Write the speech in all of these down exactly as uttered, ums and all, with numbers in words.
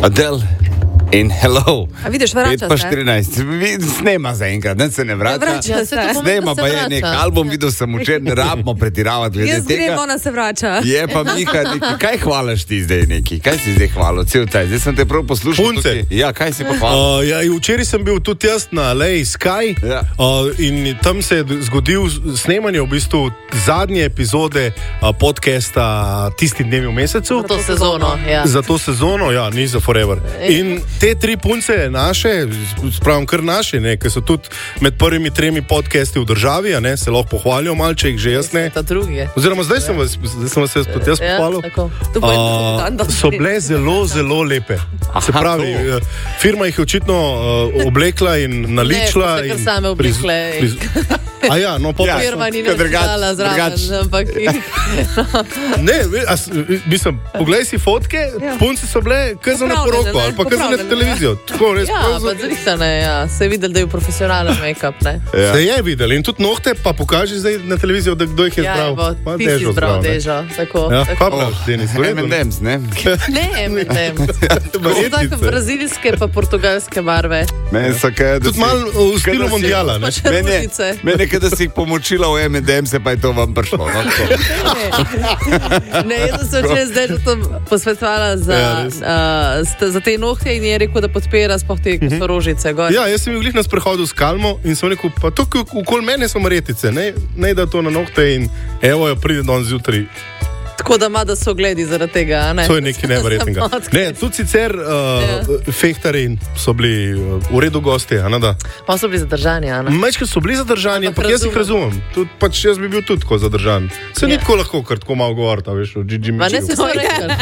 Adele in Hello. A vidiš, vrača se. pet pa štirinajst. Snema zaenkrat, ne se ne vrača. Ne vrača se. Snema pa je nek album, videl sem včeraj, ne rabimo pretiravati glede Jaz tega. grem, ona se vrača. Je pa Miha neki, kaj hvalaš ti zdaj neki? Kaj si zdaj hvalil? Cel taj, zdaj sem te prav poslušal. Punce. Tukaj. Ja, kaj si pa hvalil? Uh, ja, včeraj sem bil tudi jaz na Lej Sky Ja. uh, in tam se je zgodil snemanje v bistvu zadnje epizode uh, podcasta Tisti dnevi v mesecu. Za to sezono, ja. Za to sezono, ja, ni za forever. In te tri punce naše, spravim kar naše, ne, ki so tudi med prvimi tremi podcasti v državi, a ne, se lahko pohvalijo malče, jih že jaz ne. Ta drugi je. Oziroma, zdaj sem vas, zdaj sem vas jaz, ja. jaz Ja, pohvalil. tako. To bo Uh, en so bile zelo, zelo lepe. Se Aha, pravi, to. uh, firma jih je očitno uh, oblekla in naličila. Ne, so se kar in same oblekle. A ja, no, pa Ja. Firma ni Kaj drugače, napisala zraven, drugače. ampak Ne, ve- a s- mislim, poglej si fotke, Ja. punce so bile kaj za na Popravljene, poroko ne? ali pa kaj za na Popravljene, televizijo. Tako, res, ja, pravzaprav- pa zrihtane, ja. Se je videl, da je profesionalen make-up, ne? Ja. Se je videl in tudi nohte, pa pokaži zdaj na televizijo, da kdo jih je Ja, zbral. evo, Pa ti si Dežo zbral ne. Dežo, tako. Ja, tako. pa prav, Denis, v redu, M and ne? M's, ne? Ne, M and M. Tako Verjetnice. brazilske pa portugalske barve. Meni so kaj, da Tudi si- malo v kaj stilu da si- mondiala, ne? Pa še Meni je, ružice. meni je, kaj da si jih pomočila v M and M, se pa je to vam prišlo. No, tako. Ne, jaz sem se včeraj zdaj že to posvetovala za, Ja, res. uh, st- za te nohte in je rekel, da podpira sploh te mm -hmm. rožice. Gor. Ja, jaz sem bil glih na sprehodu s Kalmo in sem rekel, pa tukaj okoli mene so marjetice, ne, ne da to na nohte in evo jo pride danes zjutraj. Tako da ima, da so gledi zaradi tega. a Ne? To je nekaj neverjetnega. Samo odkrij. Ne, tudi sicer uh, Ja. fehtari so bili uh, v redu gosti, a ne da. Pa so bili zadržani, Ana. Mečke so bili zadržani, Ampak ampak jaz jih razumem. razumem. Tudi pač jaz bi bil tudi tako zadržan. Se ni Ja. tako lahko, kar tako malo govoriti, a veš, o Gigi Ma ne Mičiju. se so rekli.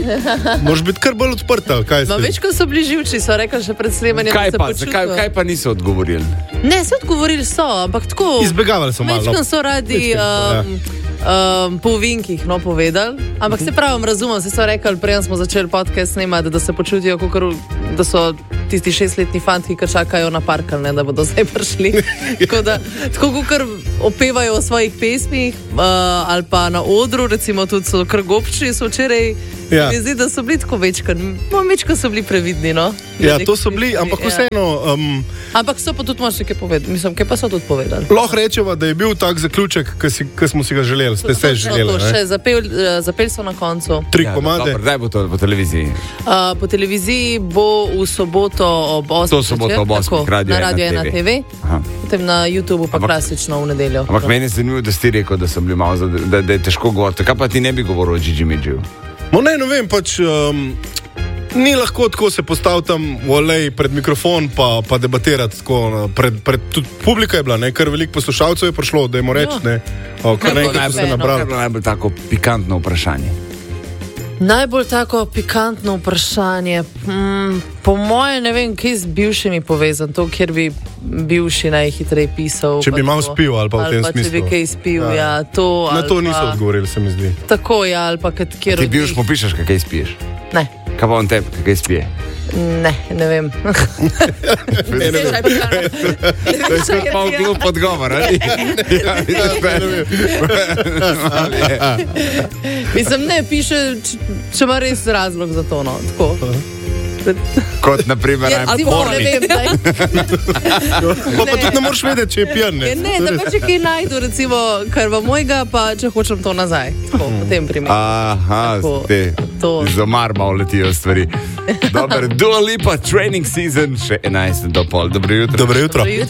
Moraš biti kar bolj odprta, ali kaj Ma si? več, ko so bili živči, so rekli še pred snemanjem, Kaj da se pa, počutijo. zakaj, kaj pa niso odgovorili? Ne, so odgovorili so, ampak tako. Izbegavali so malo. Večkrat so radi Večkrat, um, um, po vinkih no, povedali, ampak se pravim, razumem, se so rekli, preden smo začeli podcast snemati, da se počutijo, kakor, da so tisti šestletni fanti, ki čakajo na parkal, ne, da bodo zdaj prišli. Tako da, tako kot opevajo o svojih pesmih uh, ali pa na odru, recimo tudi so krgobči, so včeraj. Ja. Mi zdi, da so bili tako večkrat, no, večkrat so bili previdni. No? Ja, to so bili, ampak Ja. vseeno. Um, Ampak so pa tudi marsikaj povedali, mislim, kaj pa so tudi povedali. lahko rečemo, da je bil tak zaključek, ki smo si ga želeli, ste se želeli. To, ne? še zapel, uh, zapel so na koncu. Tri Ja, komade. dobro, daj bo to po televiziji. Uh, po televiziji bo v soboto ob osmih. To soboto ob osmih, Radio na ena Radio ena TV. T V, Aha. potem na YouTubu pa Ampak- klasično v nedeljo. Ampak meni je zanimivo, da si rekel, da sem bil malo, zade- da, da je težko govoriti. Kaj pa ti ne bi govoril o Gigi Mičiju? No, ne, ne vem, pač. Um, Ni lahko tako se postaviti tam v olej pred mikrofon pa, pa debatirati. Tako, no, pred, pred, tudi publika je bila, ne, kar veliko poslušalcev je prišlo, da jim reči, ne, o, kar Najbolj nekaj so se najbolj- nabrali. To je bilo najbolj tako pikantno vprašanje. Najbolj tako pikantno vprašanje. Mm, po mojem, ne vem, kaj z bivšimi povezan, to, kjer bi bivši najhitreje pisal. Če bi pa malo to. spil ali pa v ali tem pa, smislu. Če bi kaj spil, Ja. ja, to. Na ali to pa- niso odgovorili, se mi zdi. Tako, ja, ali pa kad- kjer Ti od bivš njih- mu pišeš, kaj spiješ. Ne, Kaj pa on tebi, kaj spije? ne, ne vem. Ne, ne vem. To je spet pol glup odgovor, ali? Ja, vidiš, meni. Mislim, ne, piše, č- če ima res razlog za to. No, tako. Kot naprimer, Ja, I'm recimo, ne horny. vem, daj. Pa, pa tudi ne moreš vedeti, če je pijan. Ja, ne, da pa če kaj najdu, recimo, kar v mojega, pa če hočem to nazaj. Tako, v tem primeru. Aha, Tako, te to. z omar malo letijo stvari. Dober, Dua Lipa, training season, še enajst do pol. Dobro jutro. Dobro jutro. Dobro jutro.